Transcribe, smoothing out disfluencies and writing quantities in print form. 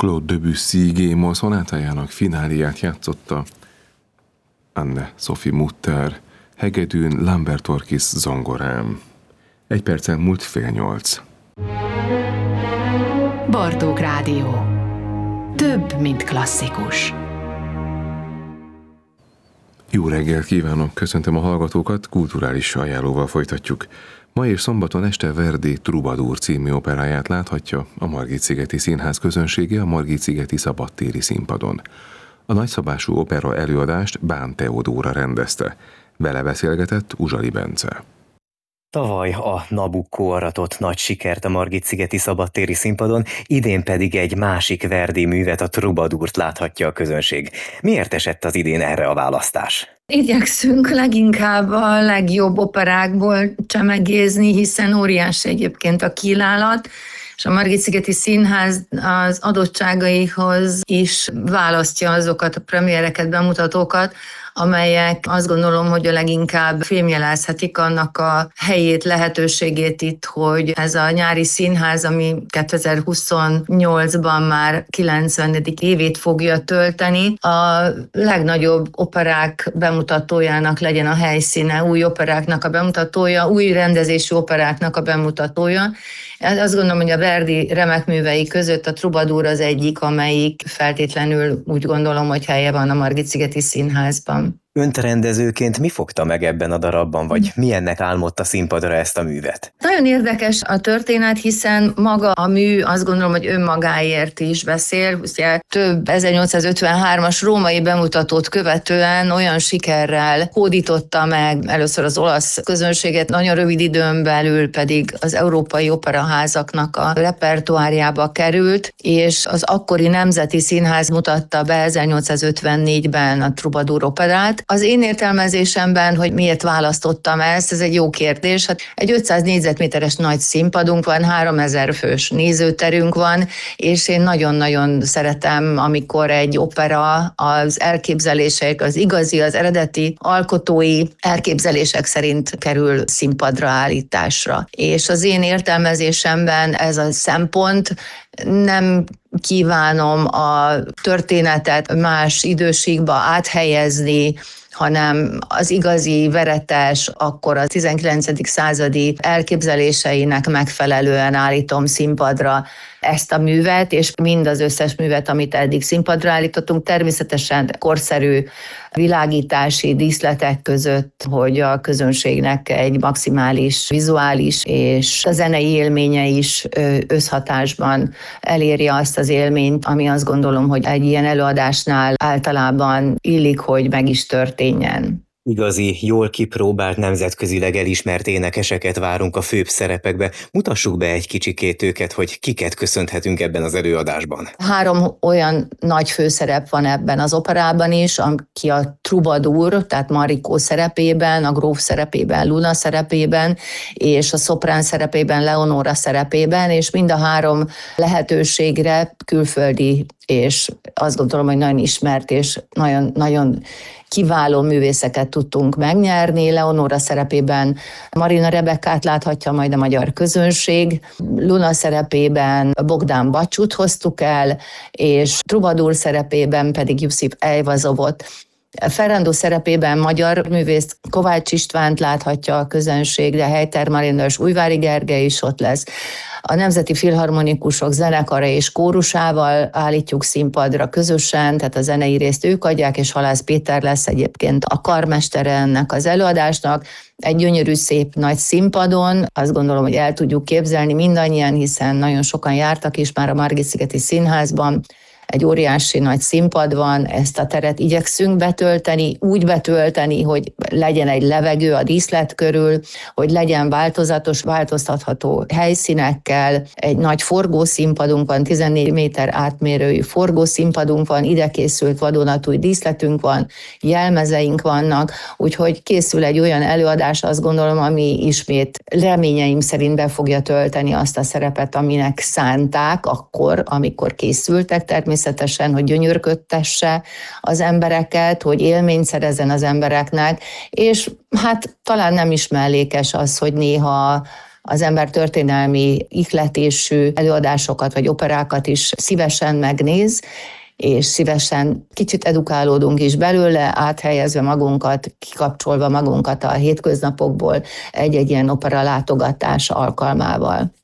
Claude Debussy G-moll szonátájának fináliát játszotta Anne-Sophie Mutter, hegedűn Lambert Orkis zongorán. 1 percen múlt 7:30. Bartók Rádió. Több, mint klasszikus. Jó reggelt kívánok, köszöntöm a hallgatókat, kulturális ajánlóval folytatjuk. Ma és szombaton este Verdi Troubadour című operáját láthatja a Margit-szigeti Színház közönsége a Margit-szigeti szabadtéri színpadon. A nagyszabású opera előadást Bán Teodóra rendezte. Vele beszélgetett Uzsali Bence. Tavaly a Nabucco aratott nagy sikert a Margit-szigeti szabadtéri színpadon, idén pedig egy másik Verdi művet, a Troubadourt láthatja a közönség. Miért esett az idén erre a választás? Igyekszünk leginkább a legjobb operákból csemegézni, hiszen óriási egyébként a kínálat, és a Margit-szigeti Színház az adottságaihoz is választja azokat a premiereket, bemutatókat, amelyek azt gondolom, hogy a leginkább fémjelezhetik annak a helyét, lehetőségét itt, hogy ez a nyári színház, ami 2028-ban már 90. évét fogja tölteni, a legnagyobb operák bemutatójának legyen a helyszíne, új operáknak a bemutatója, új rendezésű operáknak a bemutatója. Azt gondolom, hogy a Verdi remek művei között a Troubadour az egyik, amelyik feltétlenül úgy gondolom, hogy helye van a Margit-szigeti Színházban. Önt rendezőként mi fogta meg ebben a darabban, vagy milyennek álmodta színpadra ezt a művet? Nagyon érdekes a történet, hiszen maga a mű azt gondolom, hogy önmagáért is beszél. Ugye több 1853-as római bemutatót követően olyan sikerrel hódította meg először az olasz közönséget, nagyon rövid időn belül pedig az európai operaházaknak a repertoárjába került, és az akkori Nemzeti Színház mutatta be 1854-ben a Troubadour operát. Az én értelmezésemben, hogy miért választottam ezt, ez egy jó kérdés. Hát egy 500 négyzetméteres nagy színpadunk van, 3000 fős nézőterünk van, és én nagyon-nagyon szeretem, amikor egy opera az elképzelések, az igazi, az eredeti alkotói elképzelések szerint kerül színpadra állításra. És az én értelmezésemben ez a szempont, nem kívánom a történetet más időségbe áthelyezni, hanem az igazi veretes, akkor a 19. századi elképzeléseinek megfelelően állítom színpadra ezt a művet, és mind az összes művet, amit eddig színpadra állítottunk, természetesen korszerű világítási díszletek között, hogy a közönségnek egy maximális vizuális és a zenei élménye is összhatásban elérje azt az élményt, ami azt gondolom, hogy egy ilyen előadásnál általában illik, hogy meg is történjen. Igazi, jól kipróbált, nemzetközileg elismert énekeseket várunk a főbb szerepekbe. Mutassuk be egy kicsikét őket, hogy kiket köszönhetünk ebben az előadásban. 3 olyan nagy főszerep van ebben az operában is, aki a Troubadour, tehát Marikó szerepében, a gróf szerepében, Luna szerepében, és a szoprán szerepében, Leonora szerepében, és mind a 3 lehetőségre külföldi, és azt gondolom, hogy nagyon ismert és nagyon kiváló művészeket tudtunk megnyerni. Leonora szerepében Marina Rebekkát láthatja majd a magyar közönség, Luna szerepében Bogdán Bacsut hoztuk el, és Troubadour szerepében pedig Jusif Eyvazovot. Ferrando szerepében magyar művész Kovács Istvánt láthatja a közönség, de Helyter Marina és Újvári Gergely is ott lesz. A Nemzeti Filharmonikusok zenekara és kórusával állítjuk színpadra közösen, tehát a zenei részt ők adják, és Halász Péter lesz egyébként a karmestere ennek az előadásnak. Egy gyönyörű, szép nagy színpadon, azt gondolom, hogy el tudjuk képzelni mindannyian, hiszen nagyon sokan jártak is már a Margit-szigeti Színházban. Egy óriási nagy színpad van, ezt a teret igyekszünk betölteni, úgy betölteni, hogy legyen egy levegő a díszlet körül, hogy legyen változatos, változtatható helyszínekkel. Egy nagy forgószínpadunk van, 14 méter átmérőjű forgószínpadunk van, ide készült vadonatúj díszletünk van, jelmezeink vannak, úgyhogy készül egy olyan előadás, azt gondolom, ami ismét reményeim szerint be fogja tölteni azt a szerepet, aminek szánták akkor, amikor készültek, természetesen, hogy gyönyörködtesse az embereket, hogy élményt szerezzen az embereknek, és hát talán nem is mellékes az, hogy néha az ember történelmi ihletésű előadásokat vagy operákat is szívesen megnéz, és szívesen kicsit edukálódunk is belőle, áthelyezve magunkat, kikapcsolva magunkat a hétköznapokból egy-egy ilyen opera látogatás alkalmával.